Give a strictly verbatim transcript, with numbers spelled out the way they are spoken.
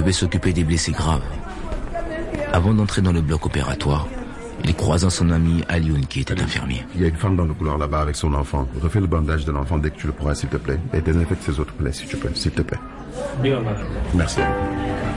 devait s'occuper des blessés graves. Avant d'entrer dans le bloc opératoire, il croisa son ami Alioune qui était infirmier. Il y a une femme dans le couloir là-bas avec son enfant. Refais le bandage de l'enfant dès que tu le pourras, s'il te plaît. Et désinfecte ses autres plaies, si tu peux, s'il te plaît. Merci.